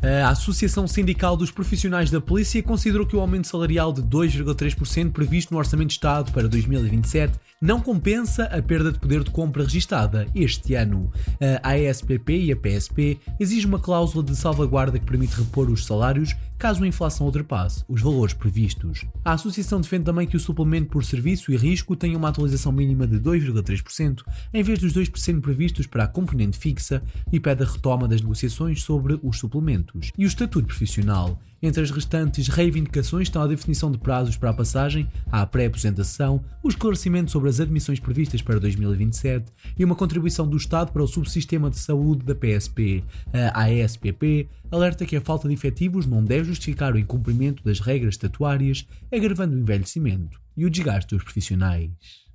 A Associação Sindical dos Profissionais da Polícia considerou que o aumento salarial de 2,3% previsto no Orçamento de Estado para 2027 não compensa a perda de poder de compra registada este ano. A ASPP e a PSP exigem uma cláusula de salvaguarda que permite repor os salários caso a inflação ultrapasse os valores previstos. A associação defende também que o suplemento por serviço e risco tenha uma atualização mínima de 2,3% em vez dos 2% previstos para a componente fixa e pede a retoma das negociações sobre os suplementos e o estatuto profissional. Entre as restantes reivindicações estão a definição de prazos para a passagem à pré-aposentação, o esclarecimento sobre as admissões previstas para 2027 e uma contribuição do Estado para o subsistema de saúde da PSP. A ASPP alerta que a falta de efetivos não deve justificar o incumprimento das regras estatuárias, agravando o envelhecimento e o desgaste dos profissionais.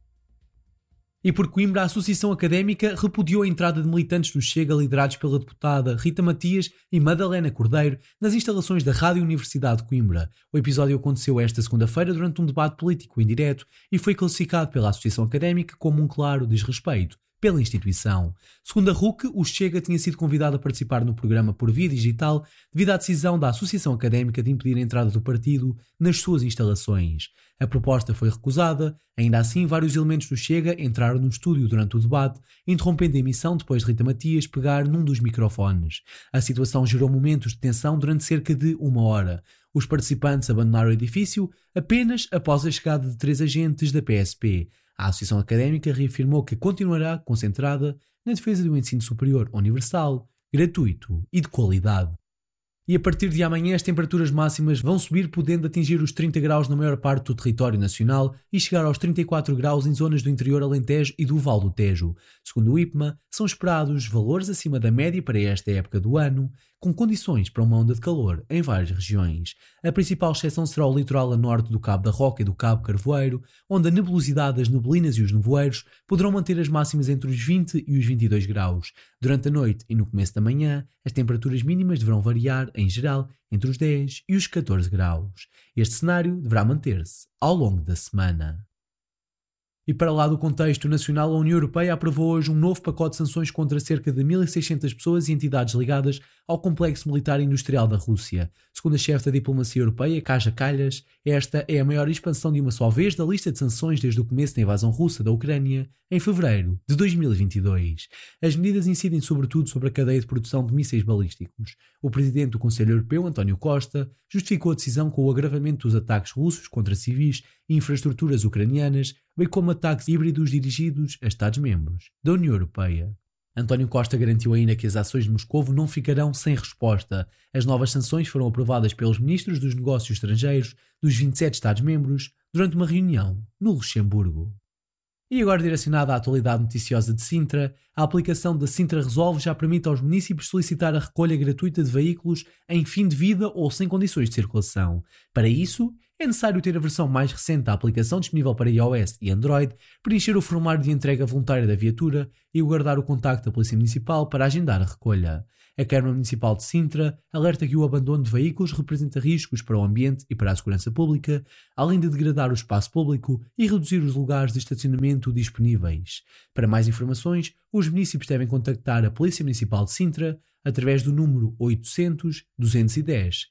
E por Coimbra, a Associação Académica repudiou a entrada de militantes do Chega liderados pela deputada Rita Matias e Madalena Cordeiro nas instalações da Rádio Universidade de Coimbra. O episódio aconteceu esta segunda-feira durante um debate político em direto e foi classificado pela Associação Académica como um claro desrespeito pela instituição. Segundo a RUC, o Chega tinha sido convidado a participar no programa por via digital devido à decisão da Associação Académica de impedir a entrada do partido nas suas instalações. A proposta foi recusada, ainda assim vários elementos do Chega entraram no estúdio durante o debate, interrompendo a emissão depois de Rita Matias pegar num dos microfones. A situação gerou momentos de tensão durante cerca de 1 hora. Os participantes abandonaram o edifício apenas após a chegada de 3 agentes da PSP. A Associação Académica reafirmou que continuará concentrada na defesa de um ensino superior universal, gratuito e de qualidade. E a partir de amanhã as temperaturas máximas vão subir, podendo atingir os 30 graus na maior parte do território nacional e chegar aos 34 graus em zonas do interior Alentejo e do Val do Tejo. Segundo o IPMA, são esperados valores acima da média para esta época do ano, com condições para uma onda de calor em várias regiões. A principal exceção será o litoral a norte do Cabo da Roca e do Cabo Carvoeiro, onde a nebulosidade das neblinas e os nevoeiros poderão manter as máximas entre os 20 e os 22 graus. Durante a noite e no começo da manhã, as temperaturas mínimas deverão variar, em geral, entre os 10 e os 14 graus. Este cenário deverá manter-se ao longo da semana. E para lá do contexto nacional, a União Europeia aprovou hoje um novo pacote de sanções contra cerca de 1.600 pessoas e entidades ligadas ao complexo militar e industrial da Rússia. Segundo a chefe da diplomacia europeia, Kaja Kallas, esta é a maior expansão de uma só vez da lista de sanções desde o começo da invasão russa da Ucrânia, em fevereiro de 2022. As medidas incidem sobretudo sobre a cadeia de produção de mísseis balísticos. O presidente do Conselho Europeu, António Costa, justificou a decisão com o agravamento dos ataques russos contra civis e infraestruturas ucranianas, bem como ataques híbridos dirigidos a Estados-membros da União Europeia. António Costa garantiu ainda que as ações de Moscovo não ficarão sem resposta. As novas sanções foram aprovadas pelos ministros dos negócios estrangeiros dos 27 Estados-membros durante uma reunião no Luxemburgo. E agora, direcionada à atualidade noticiosa de Sintra, a aplicação da Sintra Resolve já permite aos municípios solicitar a recolha gratuita de veículos em fim de vida ou sem condições de circulação. Para isso, é necessário ter a versão mais recente da aplicação disponível para iOS e Android, preencher o formulário de entrega voluntária da viatura e guardar o contacto da Polícia Municipal para agendar a recolha. A Câmara Municipal de Sintra alerta que o abandono de veículos representa riscos para o ambiente e para a segurança pública, além de degradar o espaço público e reduzir os lugares de estacionamento disponíveis. Para mais informações, os municípios devem contactar a Polícia Municipal de Sintra através do número 800 210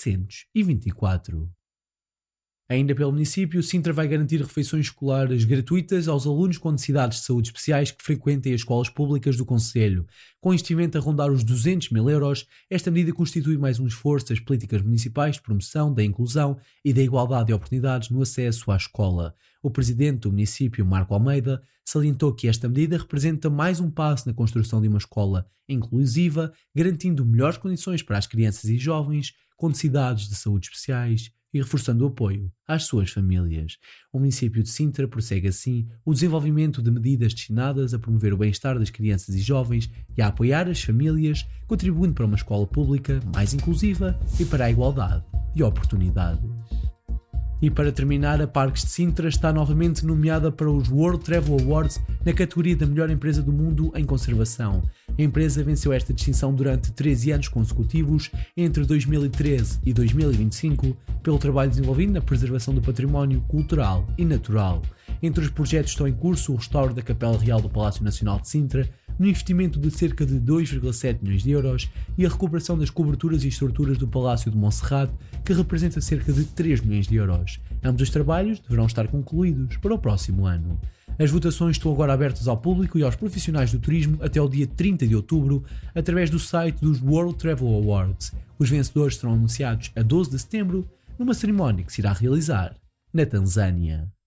724. Ainda pelo município, Sintra vai garantir refeições escolares gratuitas aos alunos com necessidades de saúde especiais que frequentem as escolas públicas do concelho. Com investimento a rondar os 200 mil euros, esta medida constitui mais um esforço das políticas municipais de promoção da inclusão e da igualdade de oportunidades no acesso à escola. O presidente do município, Marco Almeida, salientou que esta medida representa mais um passo na construção de uma escola inclusiva, garantindo melhores condições para as crianças e jovens com necessidades de saúde especiais e reforçando o apoio às suas famílias. O município de Sintra prossegue assim o desenvolvimento de medidas destinadas a promover o bem-estar das crianças e jovens e a apoiar as famílias, contribuindo para uma escola pública mais inclusiva e para a igualdade de oportunidades. E para terminar, a Parques de Sintra está novamente nomeada para os World Travel Awards na categoria da melhor empresa do mundo em conservação. A empresa venceu esta distinção durante 13 anos consecutivos, entre 2013 e 2025, pelo trabalho desenvolvido na preservação do património cultural e natural. Entre os projetos estão em curso o restauro da Capela Real do Palácio Nacional de Sintra, no investimento de cerca de 2,7 milhões de euros, e a recuperação das coberturas e estruturas do Palácio de Monserrate, que representa cerca de 3 milhões de euros. Ambos os trabalhos deverão estar concluídos para o próximo ano. As votações estão agora abertas ao público e aos profissionais do turismo até ao dia 30 de outubro, através do site dos World Travel Awards. Os vencedores serão anunciados a 12 de setembro, numa cerimónia que se irá realizar na Tanzânia.